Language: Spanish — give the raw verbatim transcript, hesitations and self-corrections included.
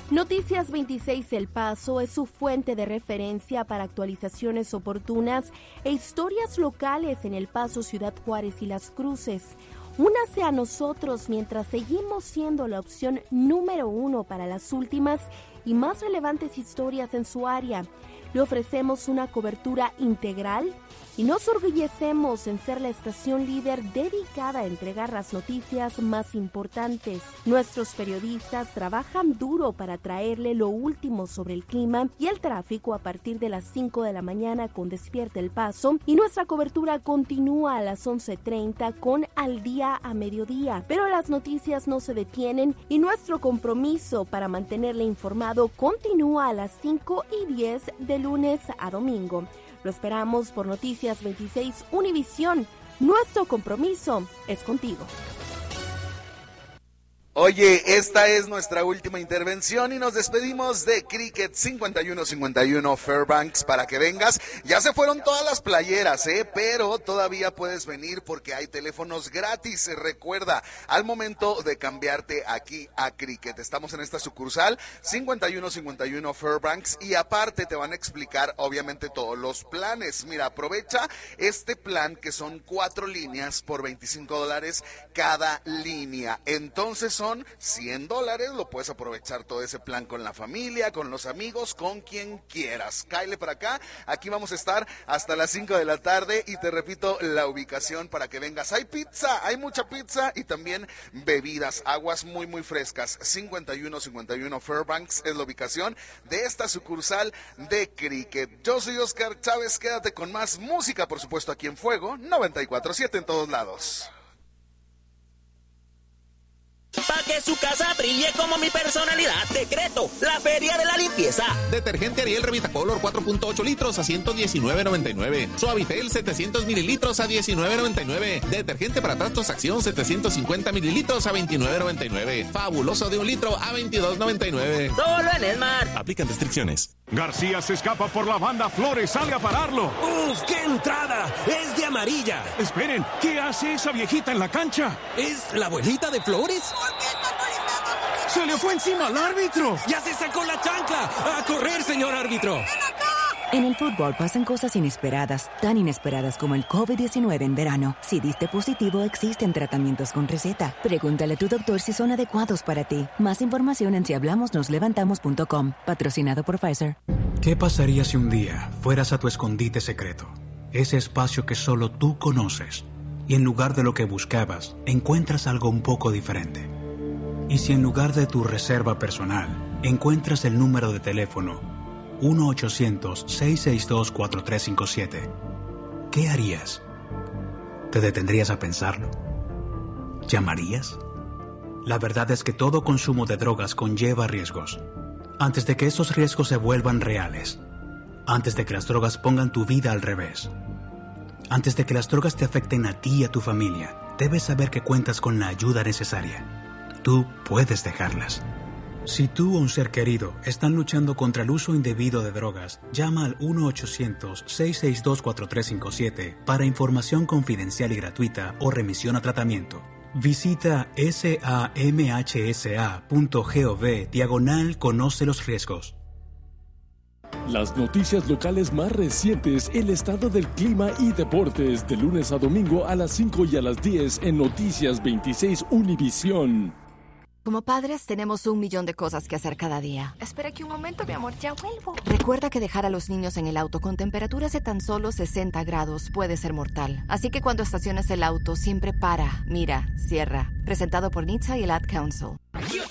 Noticias veintiséis El Paso es su fuente de referencia para actualizaciones oportunas e historias locales en El Paso, Ciudad Juárez y Las Cruces. Únase a nosotros mientras seguimos siendo la opción número uno para las últimas y más relevantes historias en su área. Le ofrecemos una cobertura integral y nos orgullecemos en ser la estación líder dedicada a entregar las noticias más importantes. Nuestros periodistas trabajan duro para traerle lo último sobre el clima y el tráfico a partir de las cinco de la mañana con Despierta El Paso, y nuestra cobertura continúa a las once treinta con Al Día a Mediodía. Pero las noticias no se detienen y nuestro compromiso para mantenerle informado continúa a las cinco y diez de lunes a domingo. Lo esperamos por Noticias veintiséis Univisión. Nuestro compromiso es contigo. Oye, esta es nuestra última intervención y nos despedimos de Cricket cincuenta y uno cincuenta y uno Fairbanks para que vengas. Ya se fueron todas las playeras, ¿eh? Pero todavía puedes venir porque hay teléfonos gratis. Recuerda, al momento de cambiarte aquí a Cricket. Estamos en esta sucursal cincuenta y uno cincuenta y uno Fairbanks y aparte te van a explicar obviamente todos los planes. Mira, aprovecha este plan que son cuatro líneas por veinticinco dólares cada línea. Entonces son Son cien dólares, lo puedes aprovechar todo ese plan con la familia, con los amigos, con quien quieras. Cáele para acá, aquí vamos a estar hasta las cinco de la tarde y te repito la ubicación para que vengas. Hay pizza, hay mucha pizza y también bebidas, aguas muy muy frescas. cincuenta y uno cincuenta y uno Fairbanks es la ubicación de esta sucursal de Cricket. Yo soy Oscar Chávez, quédate con más música, por supuesto, aquí en Fuego noventa y cuatro siete en todos lados. Pa' que su casa brille como mi personalidad. Decreto, la feria de la limpieza. Detergente Ariel Revitacolor cuatro punto ocho litros a ciento diecinueve noventa y nueve. Suavitel setecientos mililitros a diecinueve noventa y nueve. Detergente para trastos Acción setecientos cincuenta mililitros a veintinueve noventa y nueve. Fabuloso de un litro a veintidós noventa y nueve. Solo en Esmar. Aplican restricciones. García se escapa por la banda. Flores, salga a pararlo. ¡Uf, qué entrada! ¡Es de amarilla! Esperen, ¿qué hace esa viejita en la cancha? ¿Es la abuelita de Flores? ¡Se le fue encima al árbitro! ¡Ya se sacó la chancla! ¡A correr, señor árbitro! En el fútbol pasan cosas inesperadas, tan inesperadas como el covid diecinueve en verano. Si diste positivo, existen tratamientos con receta. Pregúntale a tu doctor si son adecuados para ti. Más información en si hablamos nos levantamos punto com. Patrocinado por Pfizer. ¿Qué pasaría si un día fueras a tu escondite secreto? Ese espacio que solo tú conoces. Y en lugar de lo que buscabas, encuentras algo un poco diferente. Y si en lugar de tu reserva personal, encuentras el número de teléfono uno ochocientos, seiscientos sesenta y dos, cuatro tres cinco siete. ¿Qué harías? ¿Te detendrías a pensarlo? ¿Llamarías? La verdad es que todo consumo de drogas conlleva riesgos. Antes de que esos riesgos se vuelvan reales, antes de que las drogas pongan tu vida al revés, antes de que las drogas te afecten a ti y a tu familia, debes saber que cuentas con la ayuda necesaria. Tú puedes dejarlas. Si tú o un ser querido están luchando contra el uso indebido de drogas, llama al uno ochocientos, seiscientos sesenta y dos, cuatro tres cinco siete para información confidencial y gratuita o remisión a tratamiento. Visita samhsa punto gov diagonal conoce los riesgos. Las noticias locales más recientes, el estado del clima y deportes, de lunes a domingo a las cinco y a las diez en Noticias veintiséis Univisión. Como padres tenemos un millón de cosas que hacer cada día. Espera aquí un momento, mi amor, ya vuelvo. Recuerda que dejar a los niños en el auto con temperaturas de tan solo sesenta grados puede ser mortal. Así que cuando estaciones el auto, siempre para, mira, cierra. Presentado por N H T S A y el Ad Council.